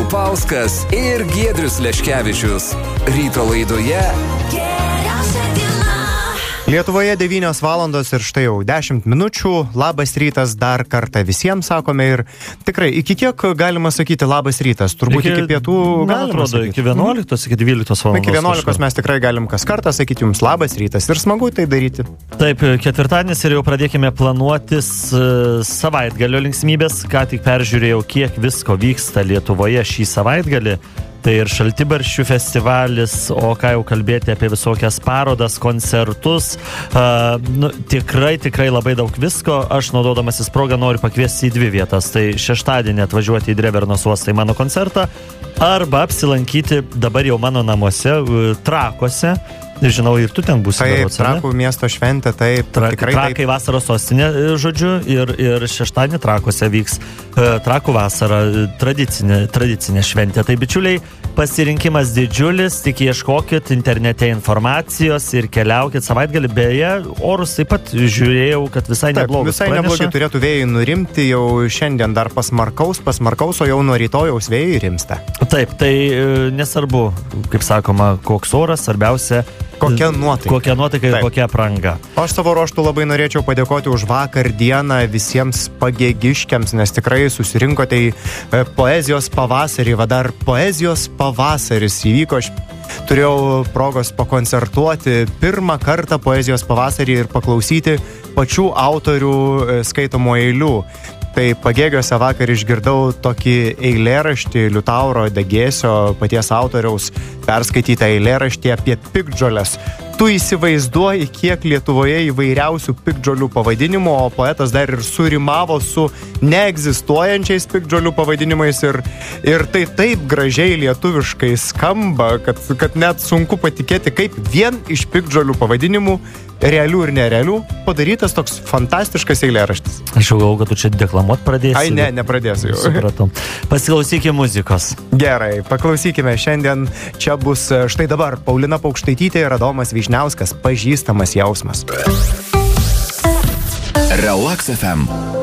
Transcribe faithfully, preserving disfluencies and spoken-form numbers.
Papauskas ir Giedrius Leškevičius. Ryto laidoje Lietuvoje devynios valandos ir štai jau dešimt minučių. Labas rytas dar kartą visiems sakome ir tikrai iki kiek galima sakyti labas rytas? Turbūt iki, iki pietų man atrodo, iki vienuoliktos, iki dvyliktos valandos. Iki vienuoliktos mes tikrai galim kas kartą sakyti jums labas rytas ir smagu tai daryti. Taip, ketvirtadienis ir jau pradėkime planuotis uh, savaitgalio linksmybės. Ką tik peržiūrėjau, kiek visko vyksta Lietuvoje šį savaitgalį. Tai ir Šaltibarščių festivalis, o ką jau kalbėti apie visokias parodas, koncertus. Uh, nu, tikrai, tikrai labai daug visko. Aš naudodamasis progą noriu pakviesti į dvi vietas. Tai šeštadienį atvažiuoti į Drevernos uostą į mano koncertą arba apsilankyti dabar jau mano namuose, Trakuose. Žinau, ir tu ten būsi. Taip, berods, Trakų miesto šventė, taip. Tra, tikrai trakai taip. Vasaros sostinė, žodžiu, ir, ir šeštadienį Trakuose vyks uh, Trakų vasara, tradicinė, tradicinė šventė. Tai bičiuliai, pasirinkimas didžiulis, tik ieškokit internete informacijos ir keliaukit savaitgalį. Beje, orus taip pat žiūrėjau, kad visai taip, neblogai. Visai neblogai turėtų vėjai nurimti, jau šiandien dar pasmarkaus, pasmarkaus, o jau nuo rytojaus vėjai rimsta. Taip, tai nesvarbu, kaip sakoma, koks oras, svarbiausia Kokia nuotaika. Kokia nuotaika ir Taip. kokia apranga. Aš savo ruoštų labai norėčiau padėkoti už vakar dieną visiems pagėgiškiams, nes tikrai susirinkote į e, poezijos pavasarį. Va dar poezijos pavasaris įvyko. Aš turėjau progos pakoncertuoti pirmą kartą poezijos pavasarį ir paklausyti pačių autorių e, skaitomų eilių. Tai Pagėgiuose vakar išgirdau tokį eilėraštį Liutauro Degėsio paties autoriaus perskaitytą eilėraštį apie piktžoles. Tu įsivaizduoji, kiek Lietuvoje įvairiausių piktžolių pavadinimų, o poetas dar ir surimavo su neegzistuojančiais piktžolių pavadinimais ir, ir tai taip gražiai lietuviškai skamba, kad, kad net sunku patikėti, kaip vien iš piktžolių pavadinimų, realių ir nerealių, padarytas toks fantastiškas eilėraštis. Aš jau galvoju, kad tu čia deklamuot pradėsi. Ai, ne, nepradėsiu jau. Supratau. Pasiklausykime muzikos. Gerai, paklausykime. Šiandien čia bus štai dabar Paulina Paukštaitytė ir Adomas Vyšniauskas, Pažįstamas jausmas. Relax F M.